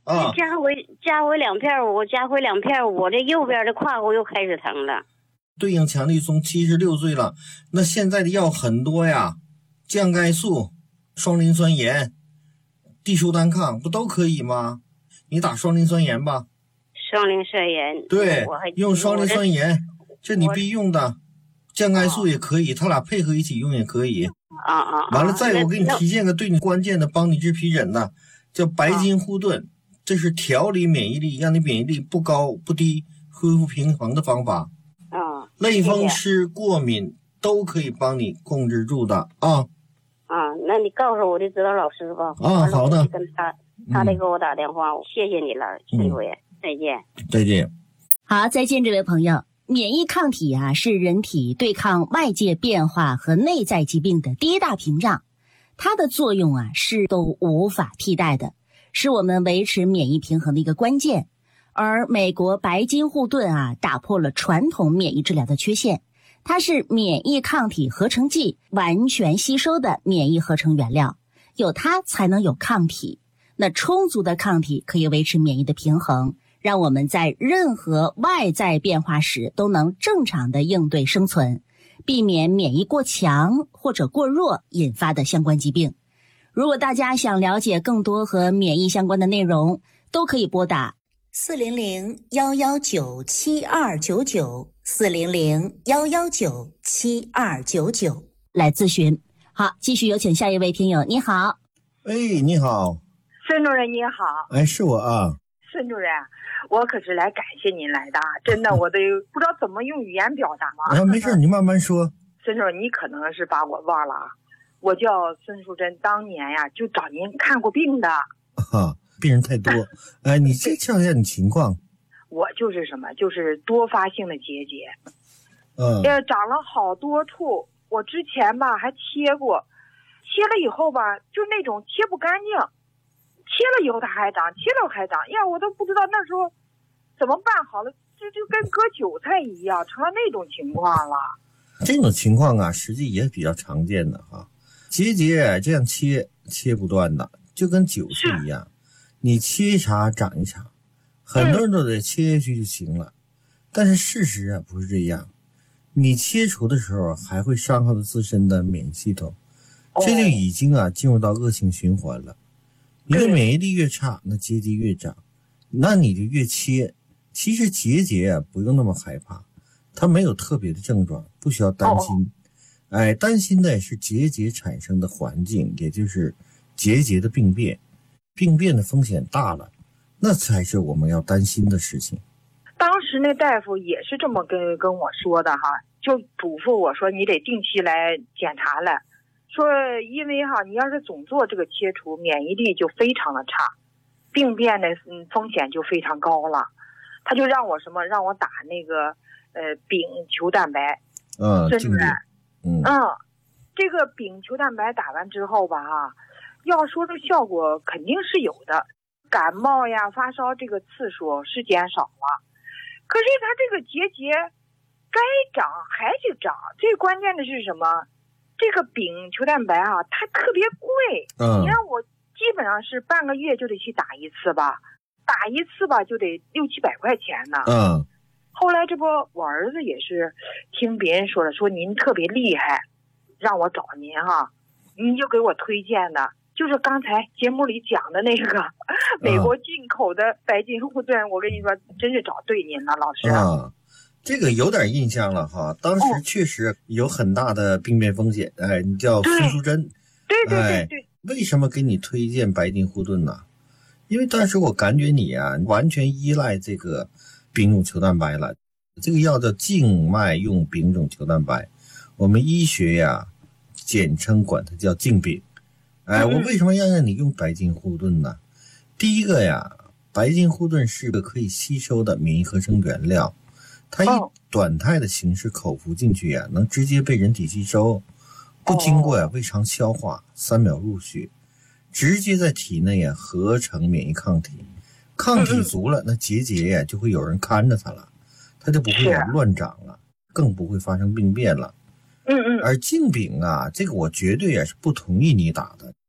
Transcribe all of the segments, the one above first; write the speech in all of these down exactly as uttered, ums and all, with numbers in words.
啊， 加回加回两片，我加回两片，我这右边的胯骨又开始疼了。 对应强力松七十六岁了，那现在的药很多呀，降钙素、双磷酸盐、地舒单抗不都可以吗？你打双磷酸盐吧。 双磷酸盐， 对，用双磷酸盐，这你必用的。降钙素也可以，他俩配合一起用也可以。 啊啊！ 完了，再我给你推荐个对你关键的帮你治皮疹的，叫白金护盾，这是调理免疫力，让你免疫力不高不低，恢复平衡的方法。 啊， 类风湿、过敏都可以帮你控制住的啊。 啊，那你告诉我的指导老师吧。 啊，好的。 跟他，他得给我打电话。嗯、谢谢你了，陈主任、嗯，再见。 再见。 好，再见，这位朋友。免疫抗体啊，是人体对抗外界变化和内在疾病的第一大屏障，它的作用啊是都无法替代的，是我们维持免疫平衡的一个关键。而美国白金护盾啊，打破了传统免疫治疗的缺陷，它是免疫抗体合成剂完全吸收的免疫合成原料，有它才能有抗体。那充足的抗体可以维持免疫的平衡，让我们在任何外在变化时都能正常的应对生存，避免免疫过强或者过弱引发的相关疾病。如果大家想了解更多和免疫相关的内容，都可以拨打四零零幺幺九七二九九四零零幺幺九七二九九来咨询。好，继续有请下一位听友。你好。 哎，你好。 孙主任你好。 哎，是我啊。 孙主任，我可是来感谢您来的，真的，我都不知道怎么用语言表达了。 啊，没事，你慢慢说。 孙主任，你可能是把我忘了啊，我叫孙淑珍，当年呀就找您看过病的。 啊，病人太多。哎，你介绍一下你情况。 我就是什么，就是多发性的结节， 嗯， 呃，长了好多处。我之前吧还切过，切了以后吧，就那种切不干净。切了以后它还长，切了还长，呀，我都不知道那时候怎么办好了，就就跟割韭菜一样，成了那种情况了。 这种情况啊，实际也比较常见的哈。结节这样切切不断的，就跟韭菜一样，你切一茬长一茬，很多人都得切下去就行了。嗯、但是事实啊不是这样，你切除的时候还会伤害到自身的免疫系统，这就已经啊进入到恶性循环了。你的免疫力越差，那结节越长，那你就越切。其实结节啊，不用那么害怕，它没有特别的症状，不需要担心。哎，担心的是结节产生的环境，也就是结节的病变，病变的风险大了，那才是我们要担心的事情。 当时那大夫也是这么跟跟我说的哈，就嘱咐我说你得定期来检查来。说因为哈，你要是总做这个切除，免疫力就非常的差，病变的嗯风险就非常高了。他就让我什么，让我打那个呃丙球蛋白。 嗯， 孙主任， 嗯嗯，这个丙球蛋白打完之后吧哈，要说这效果肯定是有的，感冒呀发烧这个次数是减少了，可是它这个结节该长还是长，最关键的是什么？这个丙球蛋白啊，它特别贵。 嗯， 你看我基本上是半个月就得去打一次吧，打一次吧就得六七百块钱呢。 嗯， 后来这不我儿子也是听别人说的，说您特别厉害，让我找您哈，您就给我推荐的，就是刚才节目里讲的那个美国进口的白金护盾，我跟你说，真是找对您了，老师。 啊，这个有点印象了哈，当时确实有很大的病变风险。哎，你叫孙淑珍。 对对对对。 哎，为什么给你推荐白金护盾呢？因为当时我感觉你啊，完全依赖这个丙种球蛋白了。这个药叫静脉用丙种球蛋白，我们医学呀简称管它叫静丙。哎，我为什么要让你用白金护盾呢？第一个呀，白金护盾是个可以吸收的免疫合成原料，它以短态的形式口服进去呀，能直接被人体吸收，不经过呀胃肠消化，三秒入血，直接在体内呀合成免疫抗体，抗体足了，那结节呀就会有人看着它了，它就不会乱长了，更不会发生病变了。 嗯嗯。 而静丙啊，这个我绝对也是不同意你打的，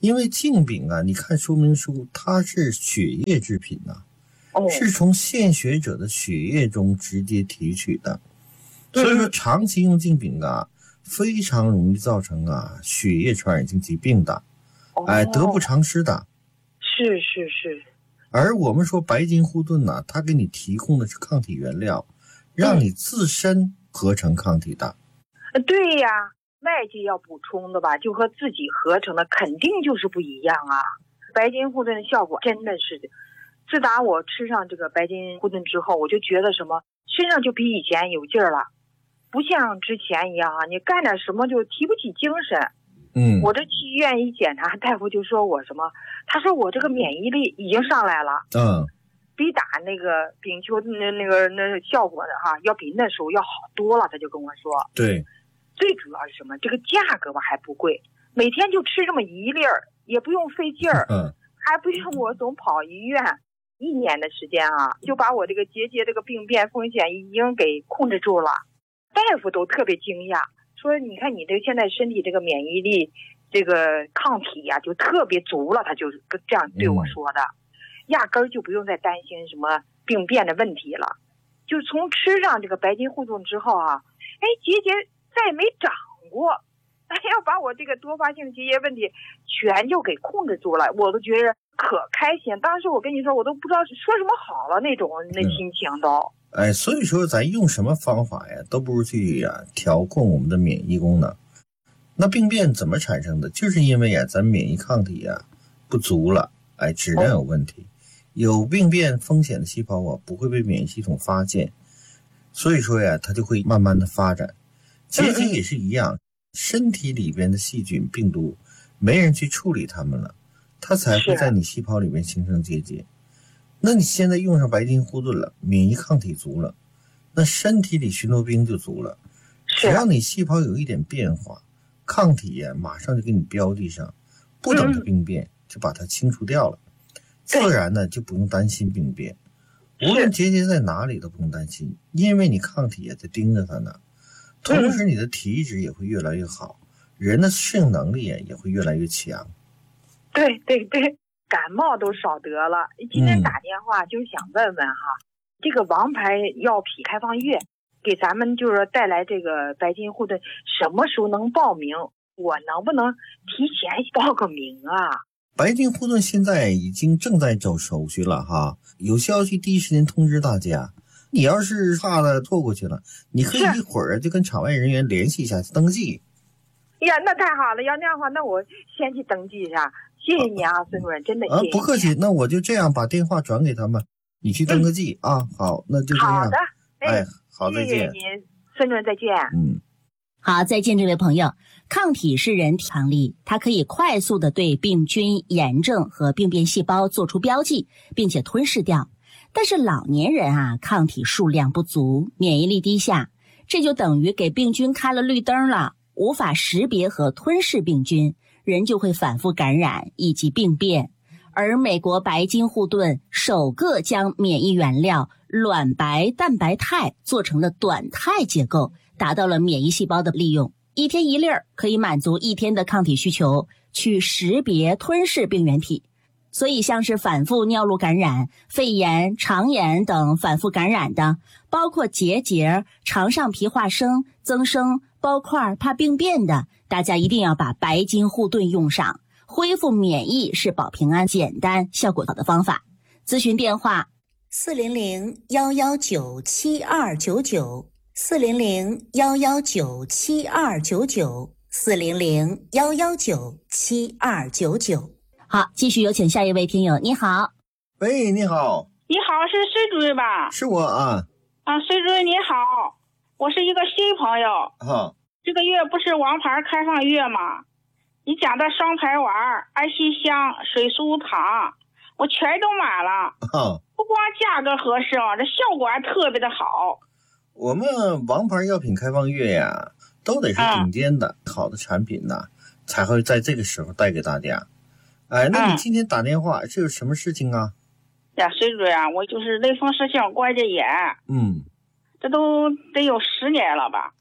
因为净饼啊，你看说明书，它是血液制品呐、啊哦， 是从献血者的血液中直接提取的， 嗯所以说长期用净饼啊，非常容易造成啊血液传染性疾病的，哎， 哦得不偿失的。 是是是， 而我们说白金护盾呢，它给你提供的是抗体原料，让你自身合成抗体的。 呃对呀，外界要补充的吧，就和自己合成的肯定就是不一样啊。白金护盾的效果真的是，自打我吃上这个白金护盾之后，我就觉得什么身上就比以前有劲儿了，不像之前一样啊，你干点什么就提不起精神。 嗯， 我这去医院一检查，大夫就说我什么，他说我这个免疫力已经上来了， 嗯， 比打那个丙球那那个那效果的哈，要比那时候要好多了。他就跟我说， 对， 最主要是什么？这个价格吧还不贵，每天就吃这么一粒儿，也不用费劲儿， 嗯， 还不用我总跑医院。一年的时间啊，就把我这个结节这个病变风险已经给控制住了。大夫都特别惊讶，说你看你这现在身体这个免疫力这个抗体呀、啊、就特别足了，他就是这样对我说的、嗯、压根儿就不用再担心什么病变的问题了。就从吃上这个白金护盾之后啊，哎，结节再也没长过，哎，要把我这个多发性结节问题全就给控制住了，我都觉得可开心。当时我跟你说，我都不知道说什么好了那种那心情都、 嗯、哎，所以说咱用什么方法呀，都不如去呀调控我们的免疫功能。那病变怎么产生的？就是因为呀咱免疫抗体呀不足了，哎，质量有问题。有病变风险的细胞啊，不会被免疫系统发现，所以说呀，它就会慢慢的发展。结节也是一样，身体里边的细菌、病毒，没人去处理它们了，它才会在你细胞里面形成结节。那你现在用上白金护盾了，免疫抗体足了，那身体里巡逻兵就足了。只要你细胞有一点变化，抗体呀马上就给你标记上，不等它病变就把它清除掉了。自然呢就不用担心病变，无论结节在哪里都不用担心，因为你抗体也在盯着它呢。同时你的体质也会越来越好，人的适应能力也会越来越强。 对对对，感冒都少得了。今天打电话就是想问问哈、嗯、这个王牌药品开放月给咱们就是带来这个白金护盾，什么时候能报名？我能不能提前报个名啊？ 白金护盾现在已经正在走手续了哈，有消息第一时间通知大家。你要是怕了错过去了，你可以一会儿就跟场外人员联系一下登记。 呀，那太好了！要那样的话，那我先去登记一下。谢谢你啊，孙主任，真的谢谢你。 啊，不客气。那我就这样把电话转给他们，你去登个记、嗯、啊。好，那就这样。 好的， 哎，哎好，再见。 谢谢您，孙主任，再见。 嗯。 好，再见，这位朋友。抗体是人体抗力，它可以快速的对病菌、炎症和病变细胞做出标记，并且吞噬掉。但是老年人啊，抗体数量不足，免疫力低下，这就等于给病菌开了绿灯了，无法识别和吞噬病菌，人就会反复感染以及病变。而美国白金护盾首个将免疫原料卵白蛋白肽做成了短肽结构，达到了免疫细胞的利用，一天一粒儿可以满足一天的抗体需求，去识别吞噬病原体。所以像是反复尿路感染、肺炎、肠炎等反复感染的，包括结节、肠上皮化生、增生、包块、怕病变的，大家一定要把白金护盾用上。恢复免疫是保平安简单效果好的方法。咨询电话四零零幺幺九七二九九，四零零幺幺九七二九九，四零零幺幺九七二九九。好，继续有请下一位听友。你好。 喂，你好。 你好，是孙主任吧？ 是我啊。 啊，孙主任你好，我是一个新朋友。 啊。 这个月不是王牌开放月吗？你讲的双排丸、安息香、水苏糖，我全都买了。 啊。 不光价格合适啊，这效果还特别的好。 我们王牌药品开放月呀，都得是顶尖的、嗯、好的产品呢，才会在这个时候带给大家。哎，那你今天打电话、嗯、是有什么事情啊？ 呀，孙主任，我就是类风湿性关节炎。 嗯， 这都得有十年了吧？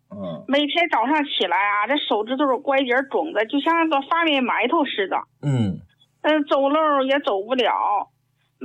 嗯， 每天早上起来啊，这手指头关节肿的就像个发面埋头似的。 嗯嗯，走路也走不了，